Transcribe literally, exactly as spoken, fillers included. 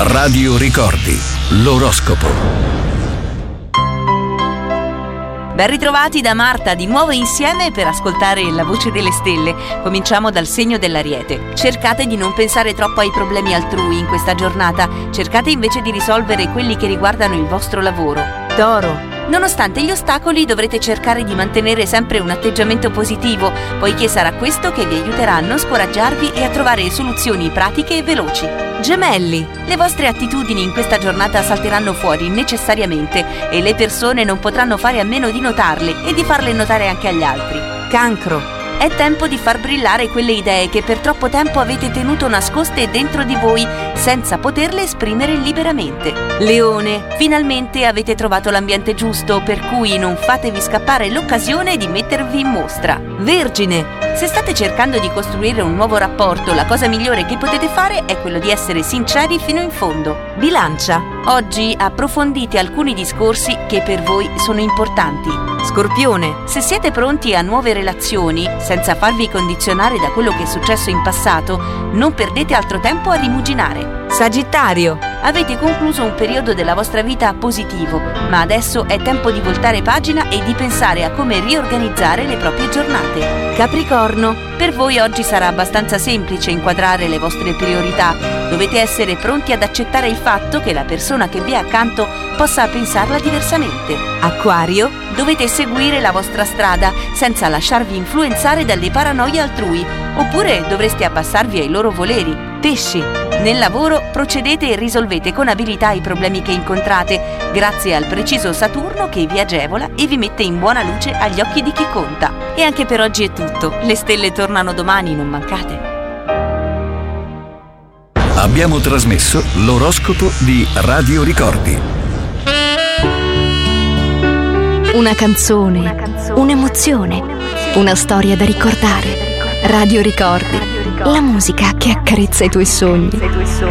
Radio Ricordi, l'oroscopo. Ben ritrovati da Marta, di nuovo insieme per ascoltare la voce delle stelle. Cominciamo dal segno dell'Ariete. Cercate di non pensare troppo ai problemi altrui in questa giornata. Cercate invece di risolvere quelli che riguardano il vostro lavoro. Toro. Nonostante gli ostacoli dovrete cercare di mantenere sempre un atteggiamento positivo, poiché sarà questo che vi aiuterà a non scoraggiarvi e a trovare soluzioni pratiche e veloci. Gemelli. Le vostre attitudini in questa giornata salteranno fuori necessariamente e le persone non potranno fare a meno di notarle e di farle notare anche agli altri. Cancro. È tempo di far brillare quelle idee che per troppo tempo avete tenuto nascoste dentro di voi senza poterle esprimere liberamente. Leone, finalmente avete trovato l'ambiente giusto, per cui non fatevi scappare l'occasione di mettervi in mostra. Vergine, se state cercando di costruire un nuovo rapporto, la cosa migliore che potete fare è quello di essere sinceri fino in fondo. Bilancia, oggi approfondite alcuni discorsi che per voi sono importanti. Scorpione, se siete pronti a nuove relazioni, senza farvi condizionare da quello che è successo in passato, non perdete altro tempo a rimuginare. Sagittario, avete concluso un periodo della vostra vita positivo, ma adesso è tempo di voltare pagina e di pensare a come riorganizzare le proprie giornate. Capricorno, per voi oggi sarà abbastanza semplice inquadrare le vostre priorità. Dovete essere pronti ad accettare il fatto che la persona che vi è accanto possa pensarla diversamente. Acquario, dovete seguire la vostra strada senza lasciarvi influenzare dalle paranoie altrui, oppure dovreste abbassarvi ai loro voleri. Pesci, nel lavoro procedete e risolvete con abilità i problemi che incontrate, grazie al preciso Saturno che vi agevola e vi mette in buona luce agli occhi di chi conta. E anche per oggi è tutto. Le stelle tornano domani, non mancate. Abbiamo trasmesso l'oroscopo di Radio Ricordi. Una canzone, una canzone, un'emozione, una storia da ricordare. Radio Ricordi, la musica che accarezza i tuoi sogni.